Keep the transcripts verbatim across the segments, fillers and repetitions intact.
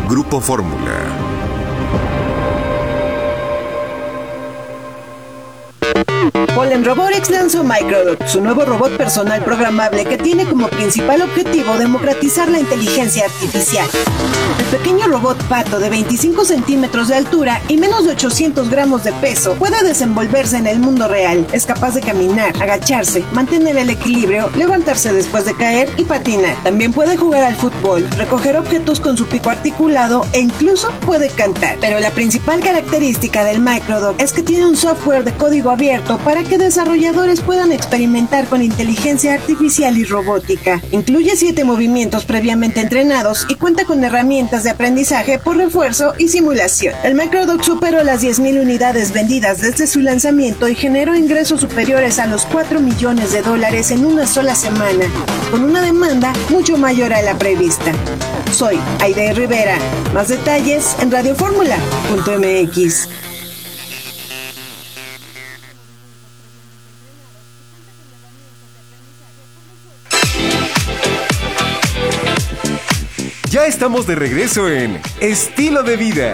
Grupo Fórmula. Polen Robotics lanzó Microdot, su nuevo robot personal programable que tiene como principal objetivo democratizar la inteligencia artificial. El pequeño robot pato de veinticinco centímetros de altura y menos de ochocientos gramos de peso puede desenvolverse en el mundo real. Es capaz de caminar, agacharse, mantener el equilibrio, levantarse después de caer y patinar. También puede jugar al fútbol, recoger objetos con su pico articulado e incluso puede cantar. Pero la principal característica del Microdot es que tiene un software de código abierto para que desarrolladores puedan experimentar con inteligencia artificial y robótica. Incluye siete movimientos previamente entrenados y cuenta con herramientas de aprendizaje por refuerzo y simulación. El Microdot superó las diez mil unidades vendidas desde su lanzamiento y generó ingresos superiores a los cuatro millones de dólares en una sola semana, con una demanda mucho mayor a la prevista. Soy Aide Rivera. Más detalles en radioformula punto m x. Ya estamos de regreso en Estilo de Vida.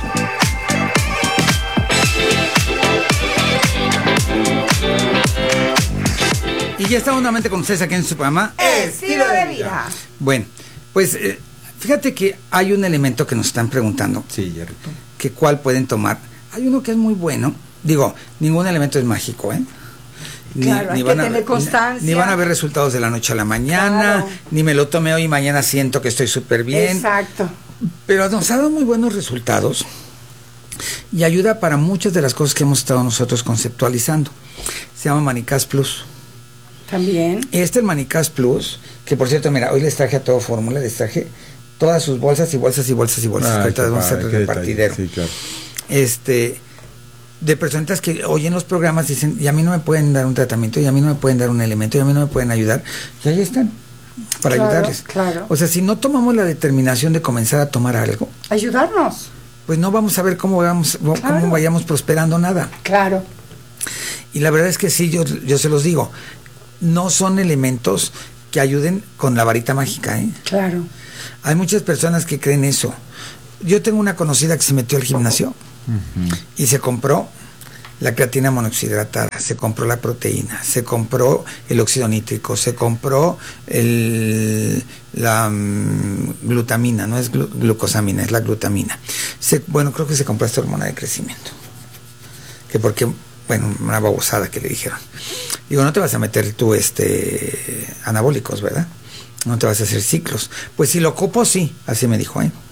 Y ya estamos nuevamente con ustedes aquí en su programa Estilo de Vida. Bueno, pues eh, fíjate que hay un elemento que nos están preguntando. Sí, Yarrito. Que cuál pueden tomar. Hay uno que es muy bueno. Digo, ningún elemento es mágico, ¿eh? Ni, claro, ni hay van que a, tener constancia. Ni van a ver resultados de la noche a la mañana, claro. Ni me lo tomé hoy y mañana siento que estoy súper bien. Exacto. Pero nos ha dado muy buenos resultados y ayuda para muchas de las cosas que hemos estado nosotros conceptualizando. Se llama Manicas Plus. También. Este el Manicas Plus, que por cierto, mira, hoy les traje a todo Fórmula, les traje todas sus bolsas y bolsas y bolsas y bolsas. Ah, ahorita vamos a hacer el repartidero. Sí, claro. Este... de personitas que oyen los programas dicen, y a mí no me pueden dar un tratamiento, y a mí no me pueden dar un elemento, y a mí no me pueden ayudar, y ahí están, para claro, ayudarles. Claro. O sea, si no tomamos la determinación de comenzar a tomar algo, ayudarnos, pues no vamos a ver cómo vamos, claro. cómo vayamos prosperando nada. Claro. Y la verdad es que sí, yo, yo se los digo, no son elementos que ayuden con la varita mágica, ¿eh? Claro. Hay muchas personas que creen eso. Yo tengo una conocida que se metió al gimnasio, uh-huh. y se compró la creatina monoxidratada, se compró la proteína, se compró el óxido nítrico, se compró el, la um, glutamina, no es glu, glucosamina, es la glutamina. Se, bueno, creo que se compró esta hormona de crecimiento. Que porque, bueno, una babosada que le dijeron. Digo, no te vas a meter tú este anabólicos, ¿verdad? No te vas a hacer ciclos. Pues si lo ocupo, sí, así me dijo, ¿eh?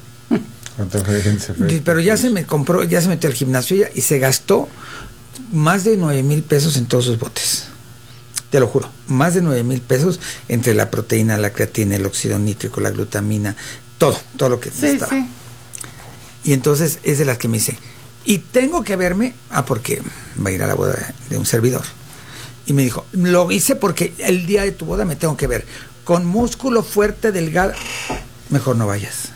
Pero ya se me compró, ya se metió al gimnasio ya, y se gastó más de nueve mil pesos en todos sus botes. Te lo juro, más de nueve mil pesos entre la proteína, la creatina, el óxido nítrico, la glutamina, todo, todo lo que sí, estaba. Sí. Y entonces es de las que me dice, y tengo que verme, ah, porque va a ir a la boda de un servidor. Y me dijo, lo hice porque el día de tu boda me tengo que ver con músculo fuerte, delgado. Mejor no vayas.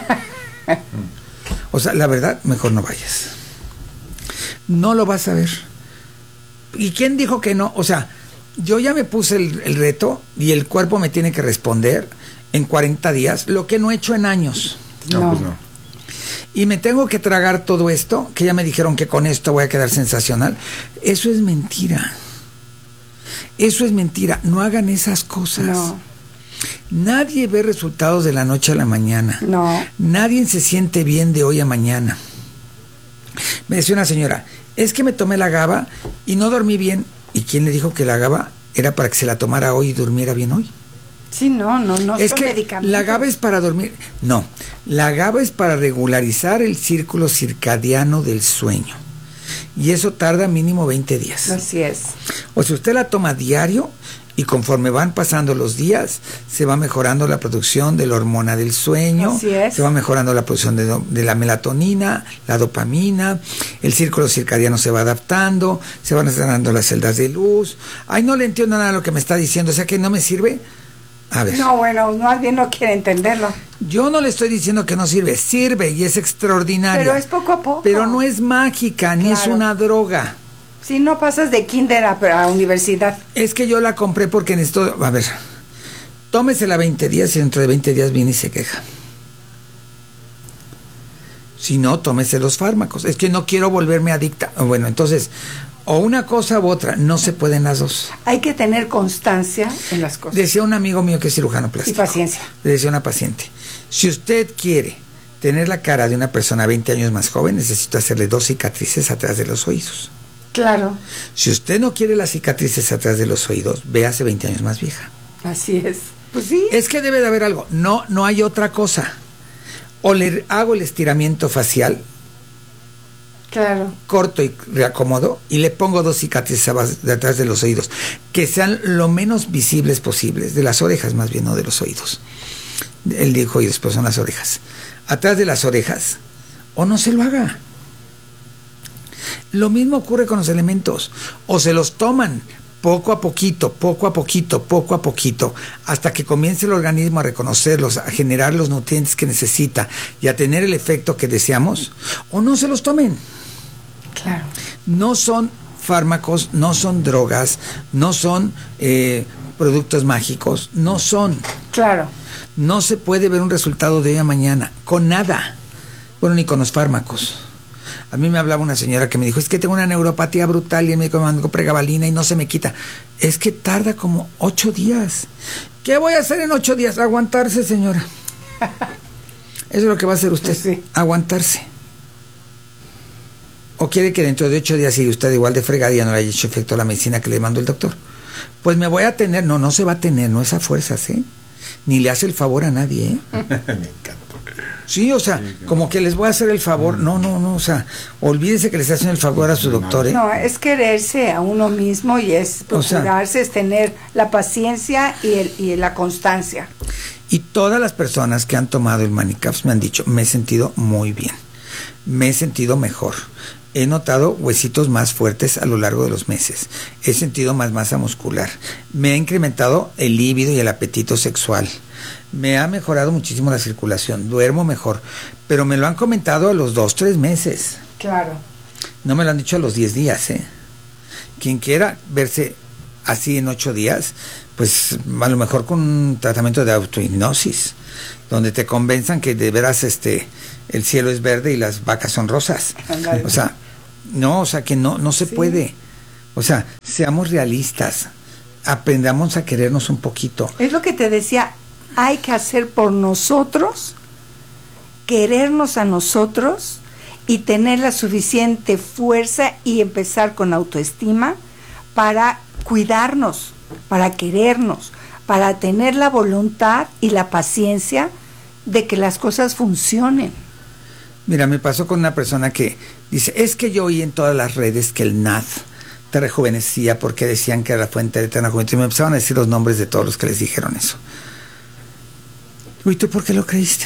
O sea, la verdad, mejor no vayas. No lo vas a ver. ¿Y quién dijo que no? O sea, yo ya me puse el, el reto y el cuerpo me tiene que responder en cuarenta días, lo que no he hecho en años. No, no. Pues no. Y me tengo que tragar todo esto, que ya me dijeron que con esto voy a quedar sensacional. Eso es mentira. Eso es mentira. No hagan esas cosas. No. Nadie ve resultados de la noche a la mañana. No. Nadie se siente bien de hoy a mañana. Me decía una señora, es que me tomé la GABA y no dormí bien. ¿Y quién le dijo que la GABA era para que se la tomara hoy y durmiera bien hoy? Sí, no, no, no. Es que la GABA es para dormir. No, la GABA es para regularizar el círculo circadiano del sueño. Y eso tarda mínimo veinte días. Así es. O si usted la toma diario, y conforme van pasando los días, se va mejorando la producción de la hormona del sueño, así es. Se va mejorando la producción de, de la melatonina, la dopamina, el círculo circadiano se va adaptando, se van dando las celdas de luz. Ay, no le entiendo nada de lo que me está diciendo, o sea que no me sirve. A ver. No, bueno, más bien no quiere entenderlo. Yo no le estoy diciendo que no sirve, sirve y es extraordinaria. Pero es poco a poco. Pero no es mágica, ni claro. Es una droga. Si no pasas de kinder a, a universidad. Es que yo la compré porque necesito... A ver, tómesela veinte días y dentro de veinte días viene y se queja. Si no, tómese los fármacos. Es que no quiero volverme adicta. Bueno, entonces, o una cosa u otra, no se pueden las dos. Hay que tener constancia en las cosas. Decía un amigo mío que es cirujano plástico. Y paciencia. Le decía a una paciente, si usted quiere tener la cara de una persona veinte años más joven, necesita hacerle dos cicatrices atrás de los oídos. Claro. Si usted no quiere las cicatrices atrás de los oídos, véase veinte años más vieja. Así es. Pues sí. Es que debe de haber algo. No, no hay otra cosa. O le hago el estiramiento facial, claro, corto y reacomodo, y le pongo dos cicatrices de atrás de los oídos, que sean lo menos visibles posibles, de las orejas más bien, no de los oídos. Él dijo oídos, pues son las orejas. Atrás de las orejas, o no se lo haga. Lo mismo ocurre con los elementos, o se los toman poco a poquito, poco a poquito, poco a poquito, hasta que comience el organismo a reconocerlos, a generar los nutrientes que necesita y a tener el efecto que deseamos, o no se los tomen. Claro. No son fármacos, no son drogas, no son eh, productos mágicos, no son. Claro. No se puede ver un resultado de hoy a mañana, con nada. Bueno, ni con los fármacos. A mí me hablaba una señora que me dijo, es que tengo una neuropatía brutal y el médico me mandó pregabalina y no se me quita. Es que tarda como ocho días. ¿Qué voy a hacer en ocho días? Aguantarse, señora. Eso es lo que va a hacer usted, sí. Aguantarse. ¿O quiere que dentro de ocho días siga usted igual de fregada y ya no le haya hecho efecto la medicina que le mandó el doctor? Pues me voy a tener. No, no se va a tener, no es a fuerzas, ¿eh? Ni le hace el favor a nadie, ¿eh? Me encanta. Sí, o sea, sí, como que les voy a hacer el favor. No, no, no, o sea, olvídese que les está haciendo el favor a su doctor, ¿eh? No, es quererse a uno mismo y es procurarse, o sea, es tener la paciencia y, el, y la constancia. Y todas las personas que han tomado el Manicaps me han dicho, me he sentido muy bien, me he sentido mejor. He notado huesitos más fuertes a lo largo de los meses. He sentido más masa muscular. Me ha incrementado el líbido y el apetito sexual. Me ha mejorado muchísimo la circulación. Duermo mejor. Pero me lo han comentado a los dos, tres meses. Claro. No me lo han dicho a los diez días, ¿eh? Quien quiera verse así en ocho días, pues a lo mejor con un tratamiento de autohipnosis, donde te convenzan que de veras este, el cielo es verde y las vacas son rosas. O sea, no, o sea que no, no se sí. puede. O sea, seamos realistas, aprendamos a querernos un poquito. Es lo que te decía, hay que hacer por nosotros, querernos a nosotros y tener la suficiente fuerza y empezar con autoestima para cuidarnos, para querernos, para tener la voluntad y la paciencia de que las cosas funcionen. Mira, me pasó con una persona que dice, es que yo oí en todas las redes que el N A D te rejuvenecía porque decían que era la fuente de eterna juventud. Y me empezaron a decir los nombres de todos los que les dijeron eso. ¿Y tú por qué lo creíste?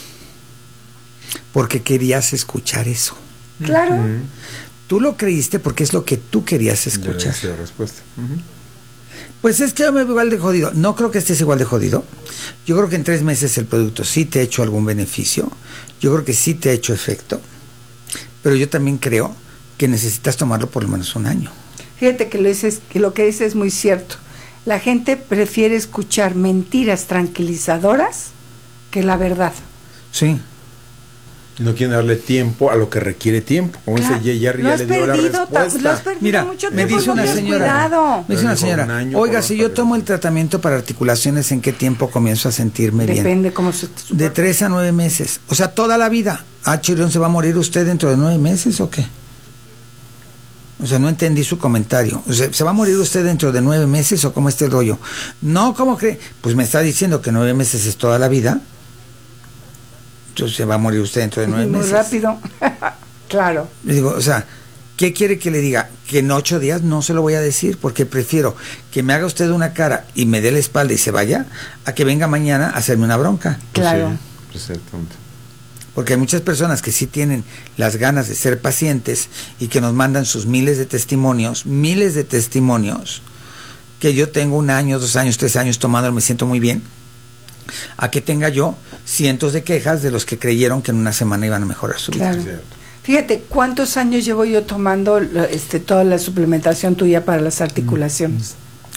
Porque querías escuchar eso. Claro. Uh-huh. Tú lo creíste porque es lo que tú querías escuchar. Ya la respuesta. Uh-huh. Pues es que yo me veo igual de jodido. No creo que estés igual de jodido. Yo creo que en tres meses el producto sí te ha hecho algún beneficio. Yo creo que sí te ha hecho efecto. Pero yo también creo que necesitas tomarlo por lo menos un año. Fíjate que lo, dices, que lo que dices es muy cierto. La gente prefiere escuchar mentiras tranquilizadoras que la verdad. Sí. No quieren darle tiempo a lo que requiere tiempo. Como claro. dice Jerry, ya le dio la respuesta. Lo has perdido Mira, mucho me tiempo, dice una señora, cuidado. me dice una señora, un oiga, si yo tomo el tratamiento para articulaciones, ¿en qué tiempo comienzo a sentirme Depende bien? Depende cómo se... De tres a nueve meses. O sea, toda la vida. Ah, Chirión, ¿se va a morir usted dentro de nueve meses o qué? O sea, no entendí su comentario. O sea, ¿se va a morir usted dentro de nueve meses o cómo está el rollo? No, ¿cómo cree? Pues me está diciendo que nueve meses es toda la vida. Entonces se va a morir usted dentro de nueve Muy meses. Muy rápido. Claro. Le digo, o sea, ¿qué quiere que le diga? Que en ocho días no se lo voy a decir, porque prefiero que me haga usted una cara y me dé la espalda y se vaya, a que venga mañana a hacerme una bronca. Claro. Pues sí, exactamente. Porque hay muchas personas que sí tienen las ganas de ser pacientes y que nos mandan sus miles de testimonios, miles de testimonios, que yo tengo un año, dos años, tres años tomando, me siento muy bien, a que tenga yo cientos de quejas de los que creyeron que en una semana iban a mejorar su vida. Claro. Fíjate, ¿cuántos años llevo yo tomando este, toda la suplementación tuya para las articulaciones?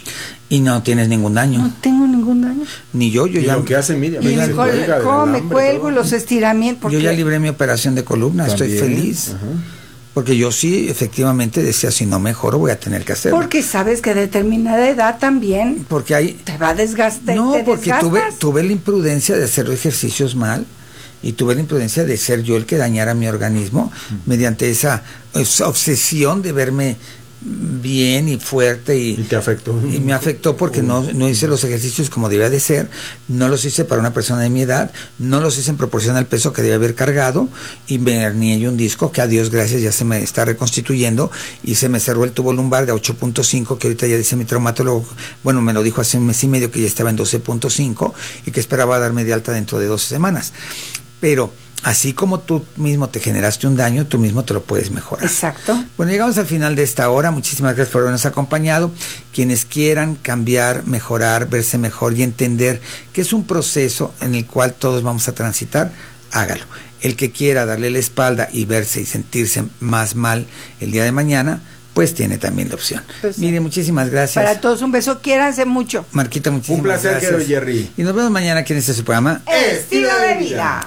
Y no tienes ningún daño. No tengo ningún daño. Ni yo, yo y ya... lo que hace Miriam, Y ella me se col- cuelga del ¿Cómo me alambre, cuelgo todo. los estiramientos? Porque Yo ya libré mi operación de columna, estoy También, feliz. ajá. Porque yo sí, efectivamente, decía, si no mejoro, voy a tener que hacerlo. Porque sabes que a determinada edad también Porque hay... te va a desgastar. No, te porque desgastas. tuve, tuve la imprudencia de hacer ejercicios mal y tuve la imprudencia de ser yo el que dañara mi organismo uh-huh. mediante esa, esa obsesión de verme bien y fuerte y, y te afectó y me afectó porque uh. no, no hice los ejercicios como debía de ser, no los hice para una persona de mi edad, no los hice en proporción al peso que debía haber cargado y me hernié yo un disco que a Dios gracias ya se me está reconstituyendo y se me cerró el tubo lumbar de ocho punto cinco que ahorita ya dice mi traumatólogo, bueno me lo dijo hace un mes y medio que ya estaba en doce punto cinco y que esperaba darme de alta dentro de doce semanas, pero así como tú mismo te generaste un daño, tú mismo te lo puedes mejorar. Exacto. Bueno, llegamos al final de esta hora. Muchísimas gracias por habernos acompañado. Quienes quieran cambiar, mejorar, verse mejor y entender que es un proceso en el cual todos vamos a transitar, hágalo. El que quiera darle la espalda y verse y sentirse más mal el día de mañana, pues tiene también la opción. Pues, Mire, muchísimas gracias. Para todos un beso, quiéranse mucho. Marquita, muchísimas un placer, gracias. querido Jerry. Y nos vemos mañana aquí en este su programa Estilo de Vida.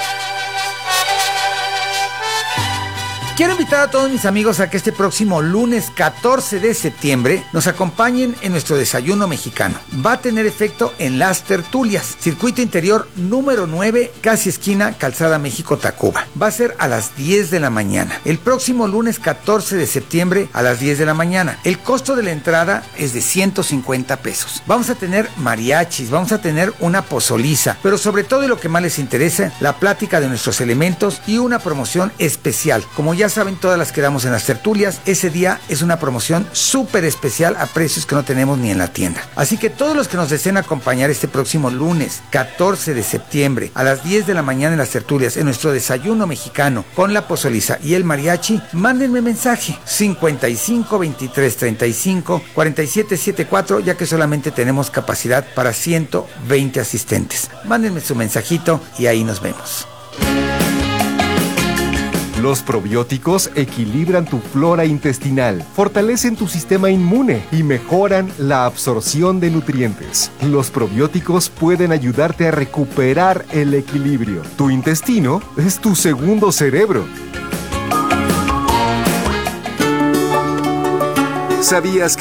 Quiero invitar a todos mis amigos a que este próximo lunes catorce de septiembre nos acompañen en nuestro desayuno mexicano. Va a tener efecto en Las Tertulias, circuito interior número nueve, casi esquina Calzada México-Tacuba. Va a ser a las diez de la mañana. El próximo lunes catorce de septiembre a las diez de la mañana. El costo de la entrada es de ciento cincuenta pesos. Vamos a tener mariachis, vamos a tener una pozoliza, pero sobre todo y lo que más les interesa, la plática de nuestros elementos y una promoción especial. Como ya Ya saben, todas las que damos en las tertulias, ese día es una promoción súper especial a precios que no tenemos ni en la tienda. Así que todos los que nos deseen acompañar este próximo lunes catorce de septiembre a las diez de la mañana en las tertulias, en nuestro desayuno mexicano con la pozoliza y el mariachi, mándenme mensaje cincuenta y cinco, veintitrés, treinta y cinco, cuarenta y siete setenta y cuatro, ya que solamente tenemos capacidad para ciento veinte asistentes. Mándenme su mensajito y ahí nos vemos. Los probióticos equilibran tu flora intestinal, fortalecen tu sistema inmune y mejoran la absorción de nutrientes. Los probióticos pueden ayudarte a recuperar el equilibrio. Tu intestino es tu segundo cerebro. ¿Sabías que